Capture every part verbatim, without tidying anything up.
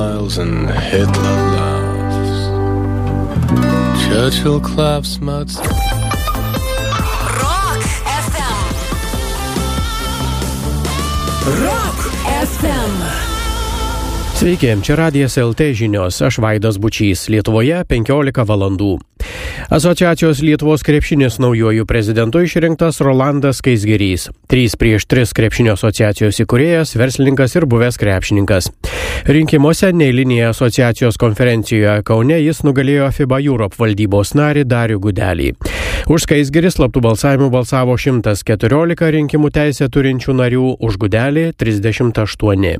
And Hitler laughs. Churchill claps much. Rock ef em. Rock ef em. Sveiki, čia Radijas L T žinios, aš Vaidas Bučys, Lietuvoje penkiolika valandų. Asociacijos Lietuvos krepšinis naujojų prezidentu išrinktas Rolandas Skaisgirys. Trys prieš tris krepšinio asociacijos įkūrėjas, verslininkas ir buvęs krepšininkas. Rinkimuose neeilinėje asociacijos konferencijoje Kaune jis nugalėjo FIBA Europe valdybos narį Darių Gudelį. Už Skaisgirį slaptų balsavimų balsavo šimtas keturiolika rinkimų teisę turinčių narių, už Gudelį trisdešimt aštuoni.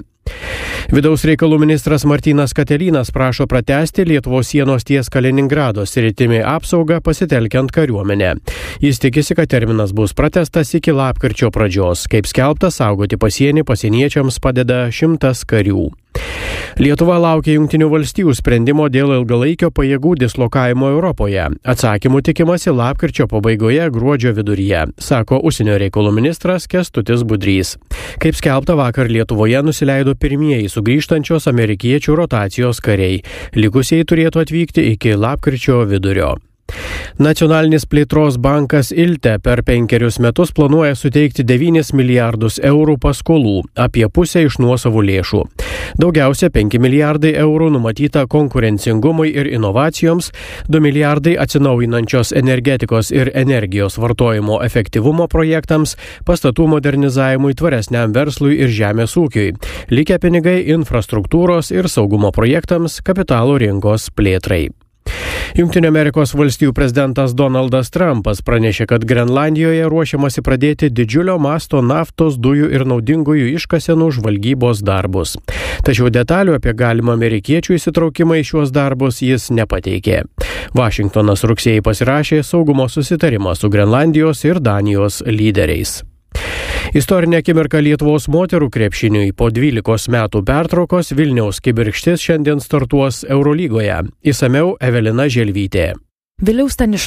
Vidaus reikalų ministras Martynas Katelynas prašo pratęsti Lietuvos sienos ties Kaliningrado sritimi apsaugą pasitelkiant kariuomenę. Jis tikisi, kad terminas bus pratęstas iki lapkričio pradžios. Kaip skelbta, saugoti pasienį pasieniečiams padeda šimtas karių. Lietuva laukia Jungtinių valstijų sprendimo dėl ilgalaikio pajėgų dislokavimo Europoje. Atsakymų tikimasi lapkričio pabaigoje, gruodžio viduryje, sako užsienio reikalų ministras Kęstutis Budrys. Kaip skelbta, vakar Lietuvoje nusileido pirmieji sugrįžtančios amerikiečių rotacijos kariai. Likusieji turėtų atvykti iki lapkričio vidurio. Nacionalinis plėtros bankas Ilte per penkerius metus planuoja suteikti devynis milijardus eurų paskolų, apie pusę iš nuosavų lėšų. Daugiausia penki milijardai eurų numatyta konkurencingumui ir inovacijoms, du milijardai atsinaujinančios energetikos ir energijos vartojimo efektyvumo projektams, pastatų modernizavimui, tvaresniam verslui ir žemės ūkiui. Likę pinigai infrastruktūros ir saugumo projektams, kapitalo rinkos plėtrai. Jungtinių Amerikos valstijų prezidentas Donaldas Trumpas pranešė, kad Grenlandijoje ruošiamasi pradėti didžiulio masto naftos, dujų ir naudingųjų iškasenų žvalgybos darbus. Tačiau detalių apie galimą amerikiečių įsitraukimą į šiuos darbus jis nepateikė. Vašingtonas rugsėjį pasirašė saugumo susitarimą su Grenlandijos ir Danijos lyderiais. Istorinė akimirka Lietuvos moterų krepšiniui. Po dvylikos metų pertraukos Vilniaus Kibirkštis šiandien startuos Eurolygoje. Išsamiau Evelina Želvytė. Vėliau Stanišauskas